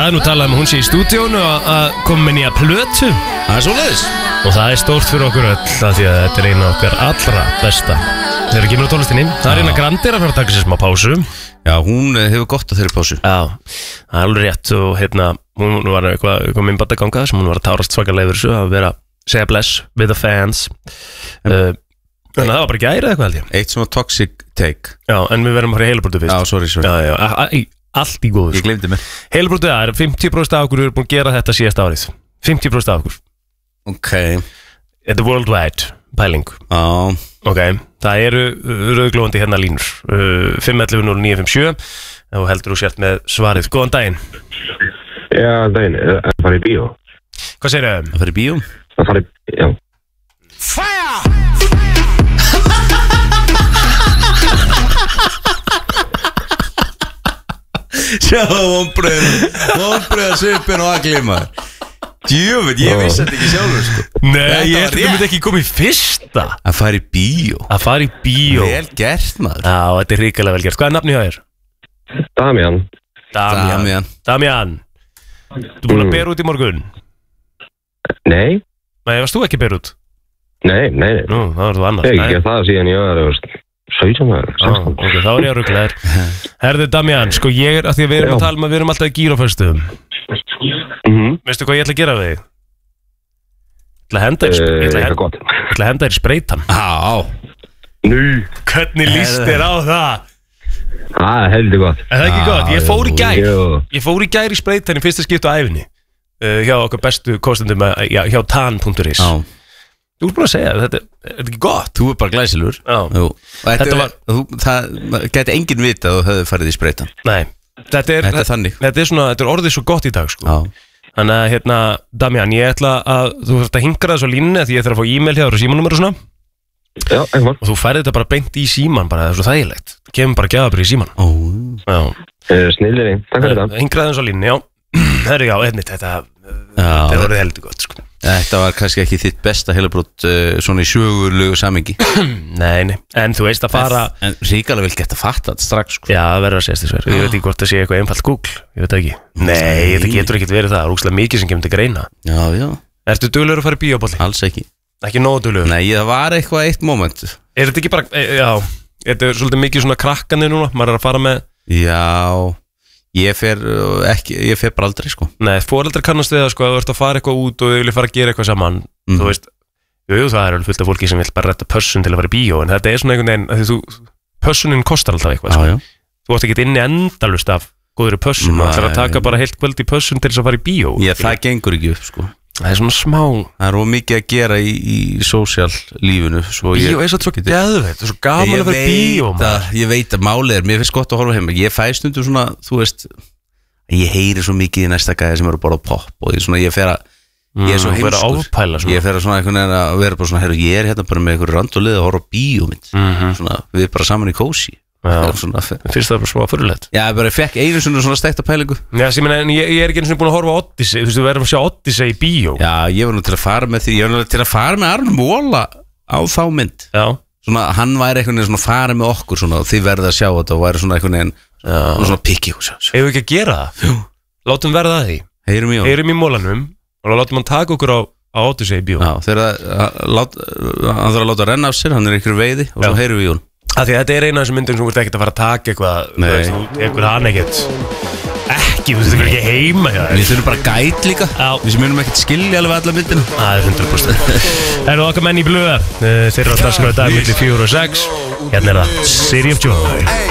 Það nú talað hún sé í stúdíónu að koma með nýja plötu. Það svoleiðis. Og það stórt fyrir okkur öll af því að þetta eina okkar allra besta. Þeir eru ekki með tónlistinni. Það eina Grandir að fara að taka sér smá pásu. Já, hún hefur gott að þeirri pásu. Já, það alveg rétt og hún var eitthvað minnbætt að ganga sem hún var að tárast svakalega yfir þessu að vera segja bless with the fans. Þannig að það var bara gæri eitthvað held ég. Eitt svona toxic take. Já, en við verðum að fara í heilabrótið fyrst. Já, sorry. Já, allt í góðu. Ég gleymdi mér. Heilabrótið það 50% af okkur eru búin að gera þetta síðasta árið. 50% af okkur. Ok. Þetta er worldwide pæling. Já. Ok, það eru rauðglóðandi hérna línur. 511-0957 og heldur þú sért með svarið. Góðan daginn. Já, daginn. Að fara í bíó. Hvað segir þau? Að fara í bíó? Að fara í, já. Fire! Sjá, vonbröða svipin og agli maður. Djöfull, ég vissi þetta ekki sjálfur sko. Nei, ég held að þetta myndi ekki komið fyrsta. Að fara í bíó. Að fara í bíó. Vel gert maður. Já, þetta er hrikalega vel gert. Hvað er nafni hjá þér? Damian. Damian. Þú búin að bera út í morgun? Nei. Nei, varst þú ekki bera út? Nei. Nú, það var þú annars. Ég ekki það síðan ég var 17 ára, 16. Ok, þá er ég að ruggla þér. Herðu Damian, sko ég er að því að við erum að tala um að við erum alltaf í gíraföstum. Veistu hvað ég ætla að gera við þig? Ég ætla að henda þér í spreytan. Nú, hvernig líst þér á það? Það er heldur gott. Er það ekki gott? Ég fór í gær í spreytan í fyrsta skiptu á æfinni hjá okkar bestu kostendum hjá tan.is. Þú ert búin að segja, þetta er ekki gott. Þú er bara glæsilur. Það geti enginn vita að þú hefði farið í spreytan. Nei, þetta er orðið svo gott í dag sko. Þannig að Damian, ég ætla að þú þarft að hingra þessu á línunni því ég þarf að fá e-mail hjá þér og símanúmer og svona. Já, eitthvað. Og þú færði þetta bara beint í síman, bara það er svo þægilegt. Þú kemur bara gjafabrið í síman. Snilliði, takk fyrir það. Hingraði þessu á línunni, já. Þetta er orðið heldur gott sko. Þetta var kannski ekki þitt besta heilabrót svona í sögulegu samhengi. Nei, en þú veist að fara. En ríkalega vel gett að fatta þetta strax sko. Já, það verður að segja þess verður. Ég veit ekki hvort það sé eitthvað einfalt Google. Ég veit ekki. Nei, þetta getur ekkert verið það. Það er ógeðslega mikið sem kemur til greina. Já. Ertu duglegur að fara í bíóbolli? Alls ekki. Ekki nógu duglegur? Nei, það var eitthvað eitt moment. Er þetta ekki bara, já, þetta er svolítið mikið svona krakkandi núna, maður er að fara með. Já, ég fer bara aldrei sko. Nei, foreldrar kannast við það sko, að þú ert að fara eitthvað út og þau vilja fara að gera eitthvað saman. Þú veist, það er alveg fullt af fólki sem vil bara retta pössun til að fara í bíó, en þetta er svona einhvern veginn, að pössunin kostar alltaf eitthvað sko. Þú ert ekki inni endalust af góðri pössun, það er að taka bara heilt kvöld í pössun til þess að fara í bíó. Já, það gengur ekki upp sko. Það er svona smá. Það er mikið að gera í sósíal lífinu. Bíó er svo geðveikt, það er svo gaman að vera í bíó. Ég veit að málið er, mér finnst gott að horfa heima. Ég fæ stundum svona, þú veist, ég heyri svo mikið í næsta gæði sem eru bara á pop og ég fer að, ég er svo heimskur. Ég fer að svona einhvern veginn að vera bara svona, ég er hérna bara með einhverju randulið að horfa á bíó mitt. Svona, við bara saman í kósi. Fyrst það bara smá fyrirlegt. Já, ég fekk einu svona stekta pælingu. Já, ég er ekki eins og búin að horfa á Odyssey. Þú veist, við verðum að sjá Odyssey í bíó. Já, ég var nú til að fara með því. Ég var nú til að fara með Arnum Óla á þá mynd. Já. Svona, hann væri einhvern veginn svona farið með okkur svona, og þið verðið að sjá þetta og væri svona einhvern veginn svona pikki. Hefur við ekki að gera það? Jú. Látum verða það því. Heyrum í Mólanum og látum hann taka okkur á Odyssey í bíó. Já, hann þarf að láta renna af sér, hann er einhver veiði og svo heyrum við í honum. Því að þetta er eina af þessum myndum sem þú ert ekkert að fara að taka eitthvað hann ekkert ekki, þú veist ekki heima við þurfum bara gæt líka við sem munum ekkert skilja alveg alla myndina það er 100%. Það eru okkar menn í blöða þeir eru að dagskrá í dag milli 4 og 6 hérna er það City of Joy.